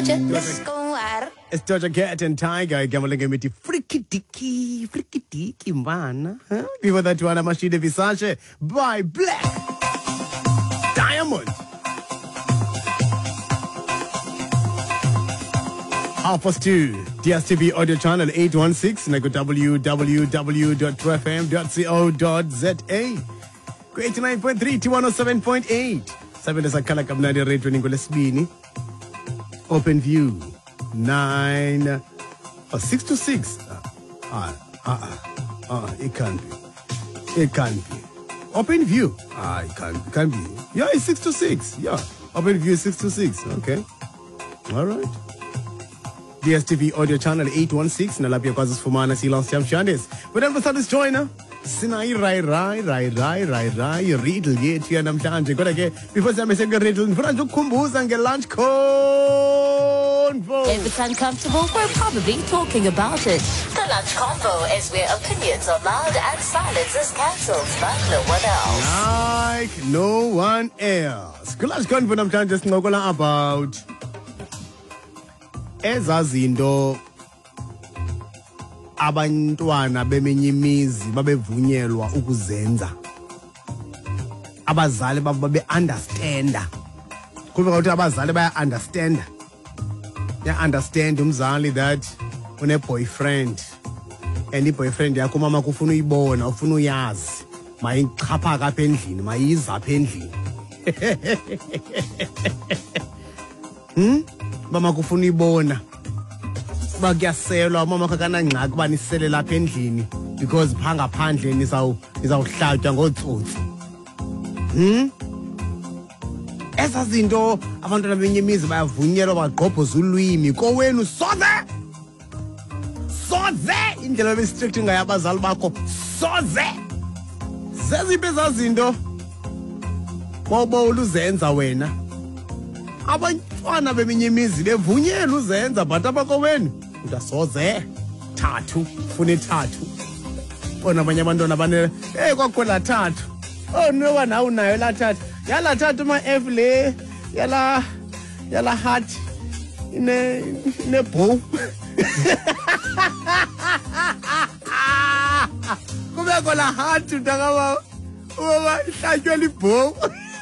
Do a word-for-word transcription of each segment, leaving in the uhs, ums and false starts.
Doja, let's go at it. It's Doja Cat and Tiger. Gamalanga miti freaky dicky, freaky dicky man. Huh? Before that one, Mashida Visage by Black Diamond. Half past two, D S T V audio channel eight one six, and I go w w w dot true f m dot co dot z a. eighty-nine point three to one oh seven point eight. Seven is a color kabnadi rate when you Open view. Nine. Oh, six to six. Ah, ah, ah, it can't be. It can't be. Open view. Ah, it can't, it can't be. Yeah, it's six to six. Yeah. Open view is six to six. Okay. All right. D S T V audio channel eight one six. Nalapia Kwazis Fumana Silon Siam Shandes. But then for this joiner. Sinai rai rai rai rai rai rai riddle yet here namhlanje kodwa ke before sami senge riddle ngifuna nje ukukhumbuza nge lunch convo. If it's uncomfortable, we're probably talking about it. The Lunch Convo is where opinions are loud and silence is cancelled like no one else. Like no one else. Ku lunch convo namhlanje sincokola about ezazinto abantwana bemenye imizi babevunyelwa ukuzenza abazali babo babe understanda kuba ukuthi abazali baya understanda ya understand umzali that une boyfriend and iboyfriend yakho mama kufuna uyibona ufuna uyazi mayichapha kapha endlini mayiza apha endlini hm mama kufuna uyibona bakuyaselwa mama kakana ngxaki banisele lapha endlini because phanga phandle nisawu nizawuhlatywa ngotsotsi hm eza zinto abantwana benye imizi bayavunyelwa bagqobhoza ulwimi kowenu soze soze indlela bestrict ngayabazali bakho soze zeziphi ezazinto bawubawula uzenza wena abantwana beminye imizi bevunyelwa uzenza but abakowenu udasoze thathu fune thathu bona abanye abantwana bane hey kwakhona thathu oh noba nawe unayo la thathu yala thathu ma F le yala yala heart ine ine bow kube kola heart ndakaba uba ihlatywe libow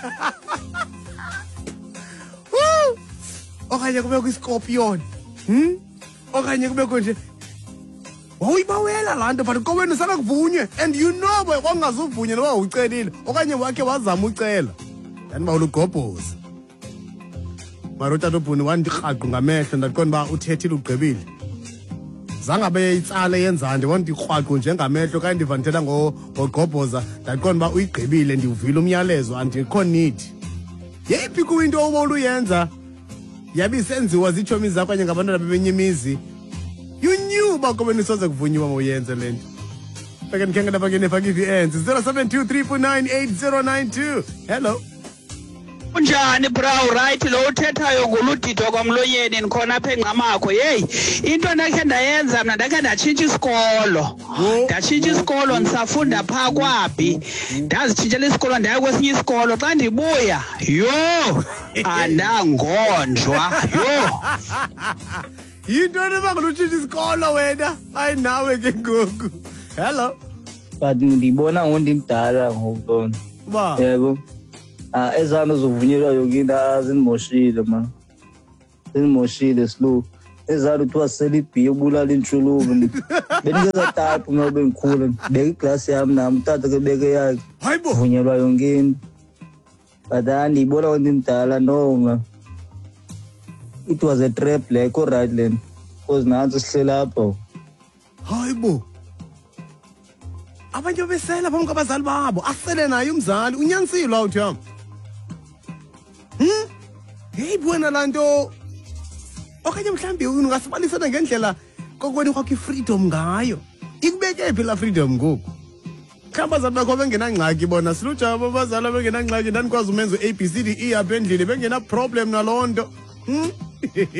okanye kube kwiscorpion hm okanye kube konje wawuyibawela laa nto but kowenu sakakuvunywe and you know boy kwangazuvunywe noba ucelile okanye wakhe wazama ucela yandiba ulugobhoza mara utata ubhuni wandirhaqu ngamehlo ndaqonda uba uthethile ugqibile zangabe itsala yenzande wandirhaqu njengamehlo okanye ndivandithela ngogobhoza ndaqonda uba uyigqibile ndiwuvile umyalezo andikho need yeyiphi kuyinto ubawula uyenza yabi senziwa zitshomi zakho kanye ngabantwana bebenye imizi you knew uba kobeni soze kuvunyiwa mawuyenze le nto fake ndikhenga lapha kene fake i-V Ns zero seven two three four nine eight zero nine two. Hello Unjani bra right lo uthethayo ngoludidi kwamlonyeni nikhona apha engqamakho hey into ndakhe ndayenza mina ndakhe ndatshintsha isikolo ndatshintsha isikolo ndisafunda pha kwabi ndazitshintshela isikolo ndaya kwesinye isikolo xa ndibuya yo andangonjwa yo yinto nebangulutshintsha isikolo wena hayi nawe ke ngoku. Hello but ndibona ngondimdala ngoku ba yebo ah ezana zovunyelwa yonke azimoshile man ezimoshile slow ezalo kuthiwa selibhi ubulala intshulubu benikeza type ngoba bengikhula beka iglass yami nami utata ke beke yakhe hayibo vunyelwa yonke into but andibona ngondimdala no man it was a trap like all right then because nansi sihlela lapho hayibo abanye besela phambi kwabazali babo asele naye umzali unyanisile awuthi yami hm hey buena lanto okanye mhlambi ungasibalisana ngendlela kokwena kwakho freedom ngayo ikubeke phela freedom ngoku khamba zabakho bengenangxaki bona silujaba abazali bengenangxaki ndanikwazi umenza A B C D E apha endlini bengena problem nalonto hm